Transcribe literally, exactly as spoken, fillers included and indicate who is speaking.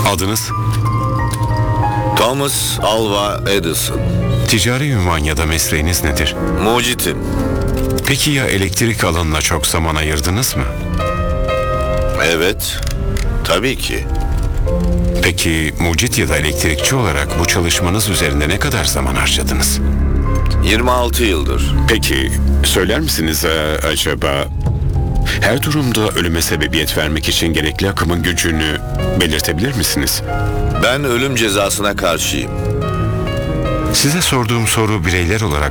Speaker 1: Adınız?
Speaker 2: Thomas Alva Edison.
Speaker 1: Ticari ünvan ya da mesleğiniz nedir?
Speaker 2: Mucitim.
Speaker 1: Peki ya elektrik alanına çok zaman ayırdınız mı?
Speaker 2: Evet. Tabii ki.
Speaker 1: Peki mucit ya da elektrikçi olarak bu çalışmanız üzerinde ne kadar zaman harcadınız?
Speaker 2: yirmi altı yıldır.
Speaker 1: Peki söyler misiniz e, acaba her durumda ölüme sebebiyet vermek için gerekli akımın gücünü belirtebilir misiniz?
Speaker 2: Ben ölüm cezasına karşıyım.
Speaker 1: Size sorduğum soru bireyler olarak